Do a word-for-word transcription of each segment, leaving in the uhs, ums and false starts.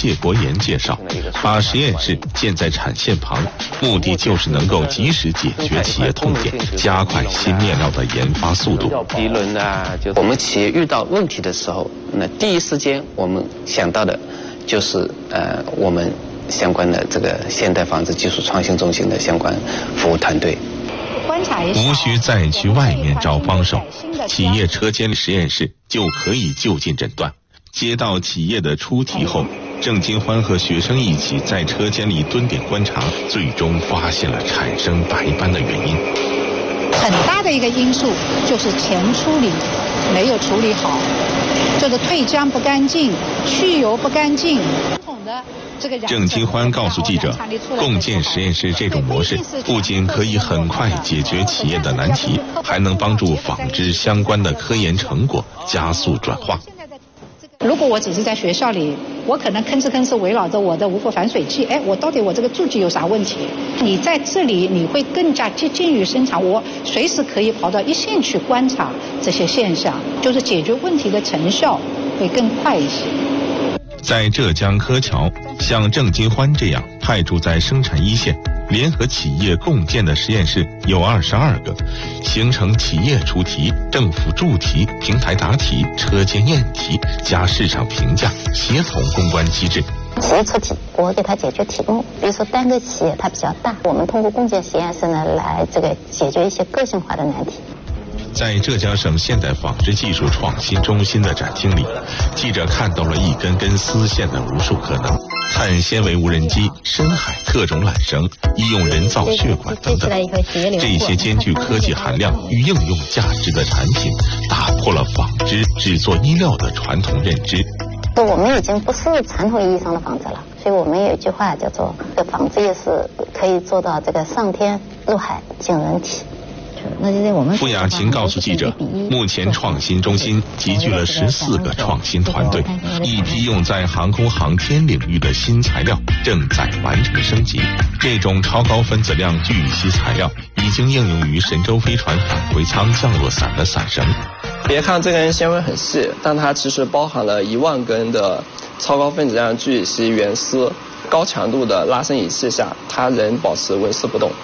谢国言介绍，把实验室建在产线旁，目的就是能够及时解决企业痛点，加快新面料的研发速度。 涤纶啊，就我们企业遇到问题的时候，那第一时间我们想到的就是呃我们相关的这个现代纺织技术创新中心的相关服务团队。 无需再去外面找帮手，企业车间实验室就可以就近诊断。接到企业的出题后，郑金欢和学生一起在车间里蹲点观察，最终发现了产生白斑的原因。 很大的一个因素就是前处理没有处理好，就是退浆不干净、去油不干净。 郑金欢告诉记者，共建实验室这种模式不仅可以很快解决企业的难题，还能帮助纺织相关的科研成果加速转化。 如果我只是在学校里，我可能吭哧吭哧围绕着我的无氟反水剂，哎，我到底我这个注剂有啥问题？你在这里你会更加接近于生产，我随时可以跑到一线去观察这些现象，就是解决问题的成效会更快一些。 在浙江柯桥，像郑金欢这样派驻在生产一线、联合企业共建的实验室有二十二个，形成企业出题、政府助题、平台答题、车间验题加市场评价协同攻关机制。 企业出题，我给他解决题目。比如说单个企业它比较大，我们通过共建实验室呢来这个解决一些个性化的难题。 在浙江省现代纺织技术创新中心的展厅里，记者看到了一根根丝线的无数可能，碳纤维无人机、深海特种缆绳、医用人造血管等等，这些兼具科技含量与应用价值的产品，打破了纺织制作衣料的传统认知。 我们已经不是传统意义上的纺织了，所以我们有一句话叫做“这纺织业是可以做到这个上天入海进人体”。 那就是我们。傅雅琴告诉记者，目前创新中心集聚了十四个创新团队，一批用在航空航天领域的新材料正在完成升级。这种超高分子量聚乙烯材料已经应用于神舟飞船返回舱降落伞的伞绳。 别看这根纤维很细，但它其实包含了一万根的超高分子量聚乙烯原丝，高强度的拉伸仪器下，它仍保持纹丝不动。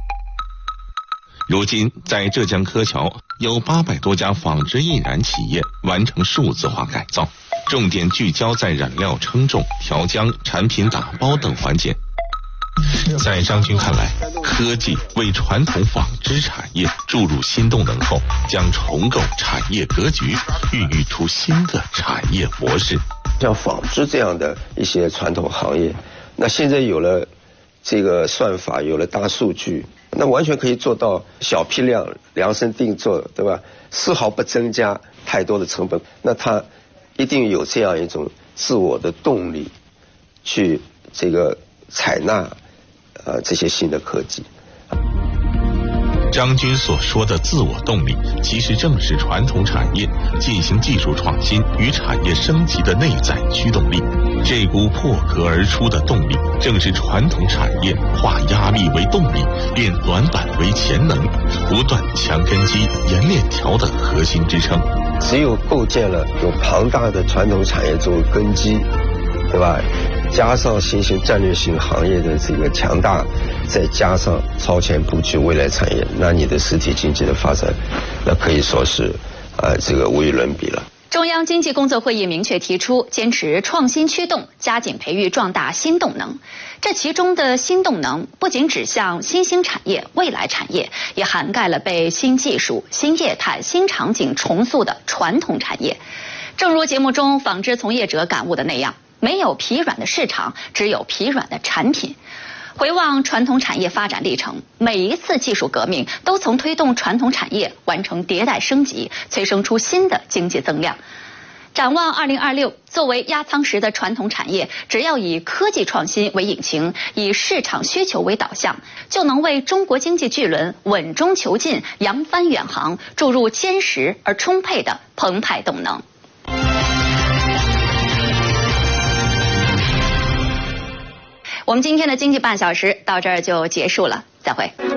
如今，在浙江柯桥，有八百多家纺织印染企业完成数字化改造，重点聚焦在染料称重、调浆、产品打包等环节。在张军看来，科技为传统纺织产业注入新动能后，将重构产业格局，孕育出新的产业模式。 像纺织这样的一些传统行业，那现在有了这个算法，有了大数据，那完全可以做到小批量量身定做，对吧？丝毫不增加太多的成本，那它一定有这样一种自我的动力，去这个采纳呃这些新的科技。 张军所说的自我动力，其实正是传统产业进行技术创新与产业升级的内在驱动力。这股破壳而出的动力，正是传统产业化压力为动力，变短板为潜能，不断强根基、严链条的核心支撑。 只有构建了有庞大的传统产业作为根基，对吧？加上新兴战略性行业的这个强大，再加上超前布局未来产业，那你的实体经济的发展，那可以说是，呃，这个无与伦比了。 中央经济工作会议明确提出，坚持创新驱动，加紧培育壮大新动能。这其中的新动能不仅指向新兴产业、未来产业，也涵盖了被新技术、新业态、新场景重塑的传统产业。正如节目中纺织从业者感悟的那样，没有疲软的市场，只有疲软的产品。回望传统产业发展历程，每一次技术革命都曾推动传统产业完成迭代升级，催生出新的经济增量。展望二零二六，作为压舱石的传统产业，只要以科技创新为引擎，以市场需求为导向，就能为中国经济巨轮稳中求进、扬帆远航注入坚实而充沛的澎湃动能。我们今天的经济半小时到这儿就结束了，再会。